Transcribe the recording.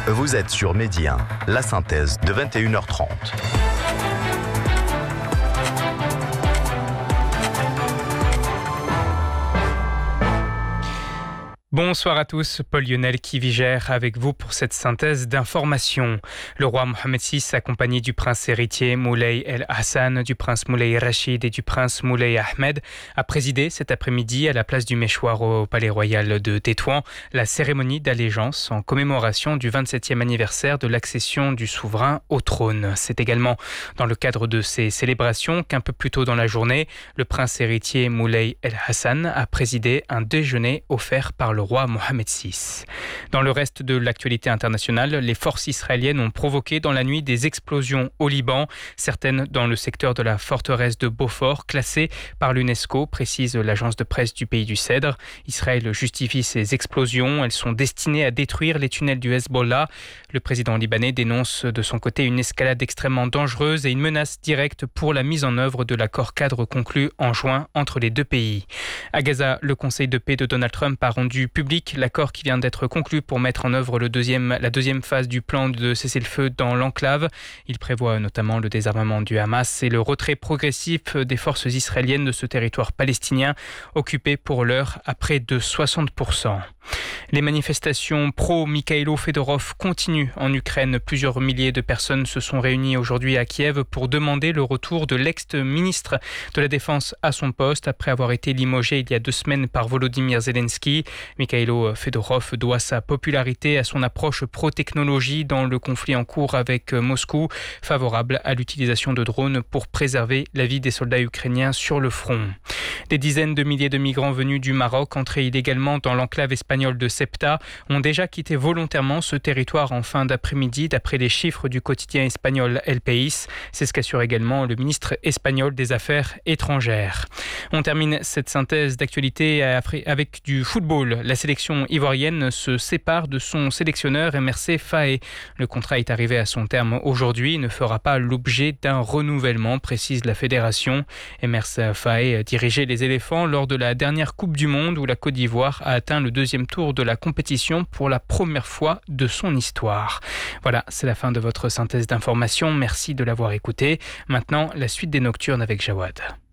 Vous êtes sur Midi 1, la synthèse de 21h30. Bonsoir à tous, Paul Lionel Kivigère avec vous pour cette synthèse d'informations. Le roi Mohamed VI, accompagné du prince héritier Moulay El Hassan, du prince Moulay Rachid et du prince Moulay Ahmed, a présidé cet après-midi à la place du Méchoir au Palais Royal de Tétouan la cérémonie d'allégeance en commémoration du 27e anniversaire de l'accession du souverain au trône. C'est également dans le cadre de ces célébrations qu'un peu plus tôt dans la journée, le prince héritier Moulay El Hassan a présidé un déjeuner offert par le roi Mohamed VI. Dans le reste de l'actualité internationale, les forces israéliennes ont provoqué dans la nuit des explosions au Liban, certaines dans le secteur de la forteresse de Beaufort, classée par l'UNESCO, précise l'agence de presse du pays du Cèdre. Israël justifie ces explosions, elles sont destinées à détruire les tunnels du Hezbollah. Le président libanais dénonce de son côté une escalade extrêmement dangereuse et une menace directe pour la mise en œuvre de l'accord cadre conclu en juin entre les deux pays. À Gaza, le Conseil de paix de Donald Trump a rendu public l'accord qui vient d'être conclu pour mettre en œuvre la deuxième phase du plan de cessez-le-feu dans l'enclave. Il prévoit notamment le désarmement du Hamas et le retrait progressif des forces israéliennes de ce territoire palestinien, occupé pour l'heure à près de 60%. Les manifestations pro-Mikhailo Fedorov continuent en Ukraine. Plusieurs milliers de personnes se sont réunies aujourd'hui à Kiev pour demander le retour de l'ex-ministre de la Défense à son poste après avoir été limogé il y a 2 semaines par Volodymyr Zelensky. Mikhailo Fedorov doit sa popularité à son approche pro-technologie dans le conflit en cours avec Moscou, favorable à l'utilisation de drones pour préserver la vie des soldats ukrainiens sur le front. Des dizaines de milliers de migrants venus du Maroc, entrés illégalement dans l'enclave espagnole de Ceuta, ont déjà quitté volontairement ce territoire en fin d'après-midi, d'après les chiffres du quotidien espagnol El País. C'est ce qu'assure également le ministre espagnol des Affaires étrangères. On termine cette synthèse d'actualité avec du football. La sélection ivoirienne se sépare de son sélectionneur Emerse Faé. Le contrat est arrivé à son terme aujourd'hui et ne fera pas l'objet d'un renouvellement, précise la fédération. Emerse Faé dirigeait les éléphants lors de la dernière Coupe du Monde où la Côte d'Ivoire a atteint le 2e tour de la compétition pour la première fois de son histoire. Voilà, c'est la fin de votre synthèse d'information. Merci de l'avoir écouté. Maintenant, la suite des Nocturnes avec Jawad.